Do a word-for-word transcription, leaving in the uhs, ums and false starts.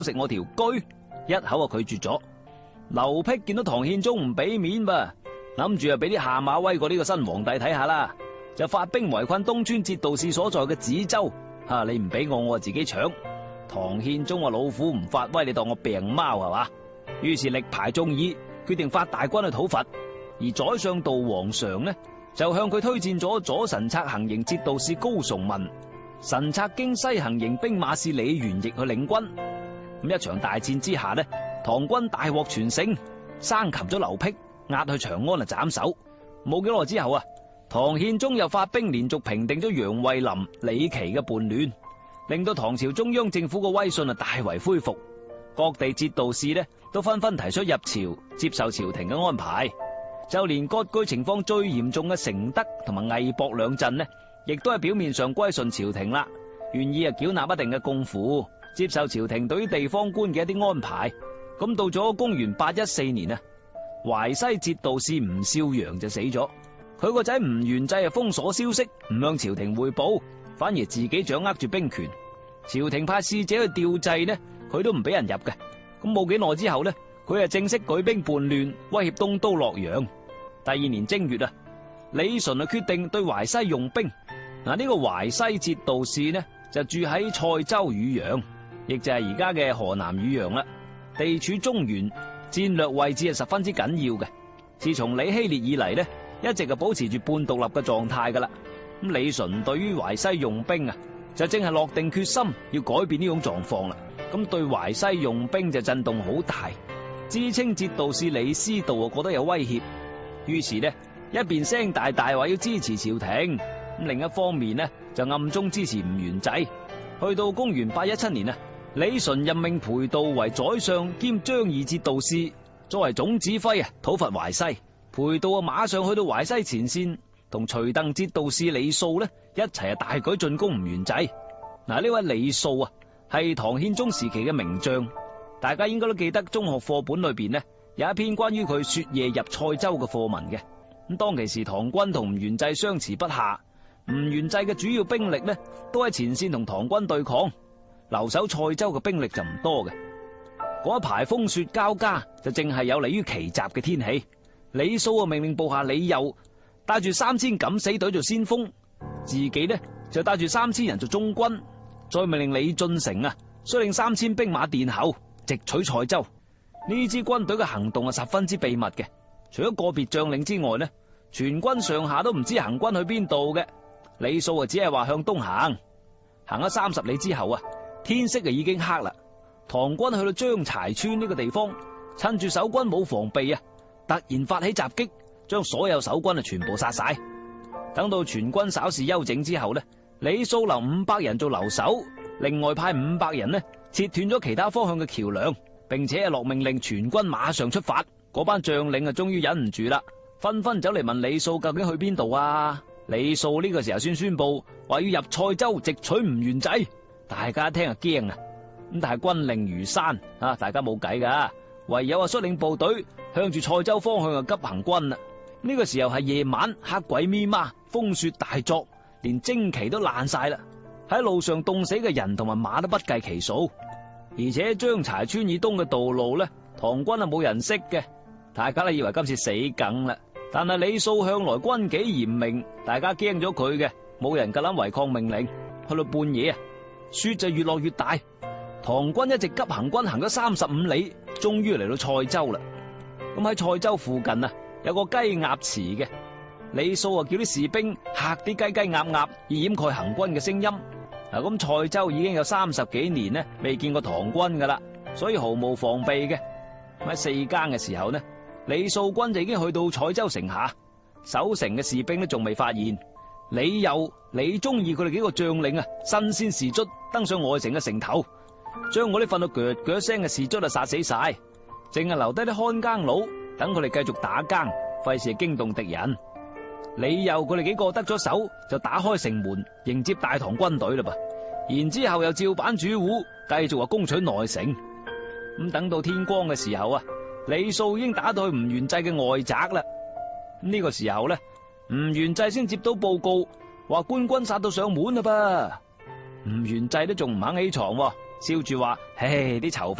食我條車，一口就拒絕咗。劉辟見到唐憲宗唔俾面噃，諗住啊俾啲下馬威過呢個新皇帝睇下啦，就發兵圍困東川節度使所在嘅梓州。吓、啊、你唔俾我，我就自己搶。唐憲宗話老虎唔發威，你當我病貓係嘛？於是力排眾議，決定發大軍去討伐。而宰相道皇常呢，就向佢推薦咗左神策行營節度使高崇文、神策京西行營兵馬使李元益去領軍。咁一場大戰之下呢，唐軍大獲全勝，生擒咗劉辟，押去長安啊斬首。冇幾耐之後啊，唐憲宗又發兵連續平定咗楊惠林、李琦嘅叛亂，令到唐朝中央政府嘅威信啊大為恢復。各地節度使呢都紛紛提出入朝接受朝廷嘅安排，就連割據情況最嚴重嘅承德同埋魏博兩鎮呢，亦都係表面上歸順朝廷啦，願意啊繳納一定嘅貢賦，接受朝廷對於地方官嘅一啲安排。咁到咗公元八一四年啊，淮西節度使吳少陽就死咗，佢個仔吳元濟啊封鎖消息，唔向朝廷匯報，反而自己掌握住兵權。朝廷派使者去調劑呢，佢都唔俾人入嘅。咁冇幾耐之後呢，佢啊正式舉兵叛亂，威脅東都洛陽。第二年正月啊，李純啊決定對淮西用兵。嗱，呢個淮西節度使呢就住喺塞州汝陽，亦就係而家嘅河南汝陽啦。地處中原，戰略位置係十分之緊要嘅。自從李希烈以嚟呢，一直就保持住半獨立嘅狀態噶啦。咁李純對於淮西用兵啊，就正係落定決心要改變呢種狀況啦。咁對淮西用兵就震動好大，知青節度使李思道啊覺得有威脅，於是呢一邊聲大大話要支持朝廷，咁另一方面呢就暗中支持吳元濟。去到公元八一七年啊，李純任命裴度為宰相兼張義節度使，作為總指揮啊討伐淮西。裴度啊馬上去到淮西前線，同徐鄧節度使李素呢一齊啊大舉進攻吳元濟。嗱，呢位李素啊係唐憲宗時期嘅名將，大家應該都記得中學課本裏邊呢有一篇關於佢雪夜入塞州嘅課文嘅。咁當其時唐軍同吳元濟相持不下，吳元濟嘅主要兵力呢都喺前線同唐軍對抗，留守塞州嘅兵力就唔多嘅。嗰一排風雪交加，就正係有利於奇襲嘅天氣。李素啊命令部下李佑帶住三千敢死隊做先鋒，自己呢就帶住三千人做中軍，再命令李進成啊率領三千兵馬殿後直取塞州。呢支軍隊嘅行動係十分之秘密嘅，除咗個別將領之外呢，全軍上下都唔知行軍去邊度嘅。李素啊只係話向東行，行咗三十里之後啊，天色啊已經黑啦。唐軍去到張柴村呢個地方，趁住守軍冇防備啊，突然發起襲擊，將所有守軍啊全部殺晒。等到全軍稍事休整之後呢，李素留五百人做留守，另外派五百人呢切斷咗其他方向嘅橋樑，並且落命令全軍馬上出發。嗰班將領啊終於忍唔住啦，紛紛走嚟問李素究竟去邊度啊？李素呢個時候先宣布話要入塞州直取吳元濟。大家一聽就驚啊！咁但係軍令如山啊，大家冇計噶，唯有啊率領部隊向住塞州方向啊急行軍啦。呢個時候係夜晚，黑鬼咪媽，風雪大作，連旌旗都爛晒啦。喺路上凍死嘅人同埋馬都不計其數，而且張柴村以東嘅道路呢，唐軍啊冇人識嘅，大家都以為今次死梗啦。但係李素向來軍紀嚴明，大家驚咗佢嘅，冇人夠膽違抗命令。去到半夜啊，雪就越落越大，唐軍一直急行軍，行咗三十五里，終於嚟到塞州啦。咁喺塞州附近啊，有個雞鴨池嘅。李素啊叫啲士兵嚇啲雞雞鴨鴨，以掩蓋行軍嘅聲音。嗱，咁塞州已經有三十幾年呢未見過唐軍噶啦，所以毫無防備嘅。喺四更嘅時候呢，李素軍就已經去到塞州城下，守城嘅士兵都仲未發現。李佑、李忠義佢哋幾個將領啊，新鮮士卒登上外城嘅城頭，將嗰啲瞓到腳腳聲嘅士卒啊殺死晒，淨係留低啲看更佬，等佢哋繼續打更，費事驚動敵人。李佑佢哋幾個得咗手，就打開城門迎接大唐軍隊啦噃，然之後又照板煮壺，繼續話攻取內城。咁等到天光嘅時候啊，李素已經打到去吳元濟嘅外宅啦。呢、這個時候呢，吳元濟先接到報告，話官軍殺到上門啦噃。吳元濟都仲唔肯起床， 笑住話：唉，啲囚